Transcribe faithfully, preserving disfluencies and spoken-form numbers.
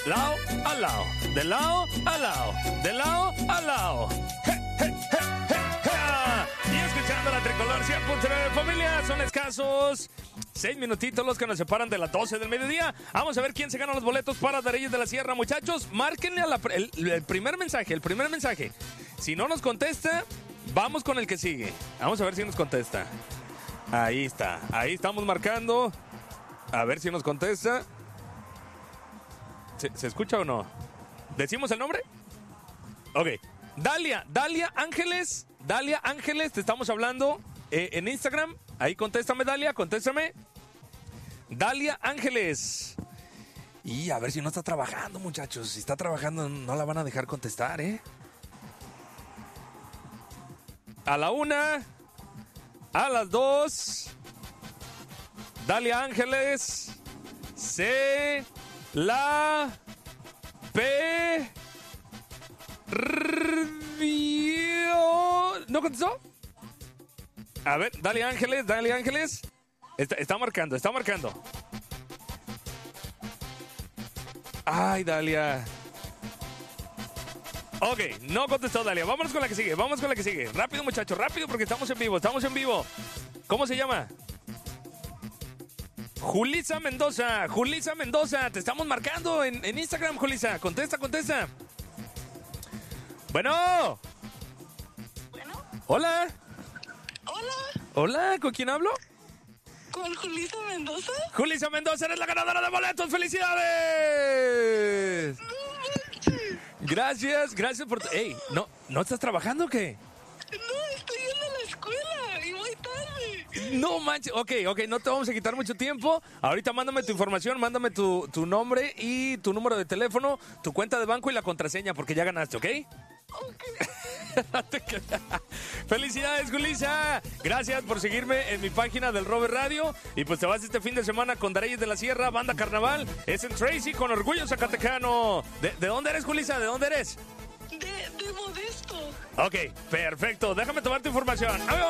lado a lado, de lado a lado, de lado a lado. Je, je, je, je, je. Y escuchando la Tricolor cien punto nueve, familia, son escasos seis minutitos los que nos separan de las doce del mediodía. Vamos a ver quién se gana los boletos para Reyes de la Sierra, muchachos. Márquenle a la, el, el primer mensaje, el primer mensaje. Si no nos contesta, vamos con el que sigue. Vamos a ver si nos contesta. Ahí está, ahí estamos marcando. A ver si nos contesta. ¿Se, ¿se escucha o no? ¿Decimos el nombre? Ok. Dalia, Dalia Ángeles. Dalia Ángeles, te estamos hablando eh, en Instagram. Ahí contéstame, Dalia, contéstame. Dalia Ángeles. Y a ver si no está trabajando, muchachos. Si está trabajando, no la van a dejar contestar, ¿eh? A la una. A las dos. Dalia Ángeles. C. La. P. Río. ¿No contestó? A ver, Dalia Ángeles, Dalia Ángeles. Está, está marcando, está marcando. Ay, Dalia. Ok, no contestó Dalia. Vámonos con la que sigue, vamos con la que sigue. Rápido, muchachos, rápido, porque estamos en vivo, estamos en vivo. ¿Cómo se llama? Julisa Mendoza, Julisa Mendoza. Te estamos marcando en, en Instagram, Julisa. Contesta, contesta. Bueno. Bueno. Hola. Hola. Hola, ¿con quién hablo? ¿Con Julisa Mendoza? Julisa Mendoza, eres la ganadora de boletos. ¡Felicidades! No manches. Gracias, gracias por... Ey, ¿no, ¿no estás trabajando o qué? No, estoy yendo a la escuela y voy tarde. No manches, ok, ok, no te vamos a quitar mucho tiempo. Ahorita mándame tu información, mándame tu, tu nombre y tu número de teléfono, tu cuenta de banco y la contraseña, porque ya ganaste, ¿ok? Ok. Felicidades, Julisa. Gracias por seguirme en mi página del Robert Radio. Y pues te vas este fin de semana con Reyes de la Sierra, Banda Carnaval. Es en Tracy con Orgullo Zacatecano. ¿De, de dónde eres, Julisa? ¿De dónde eres? De, de Modesto. Ok, perfecto. Déjame tomar tu información. ¡Adiós!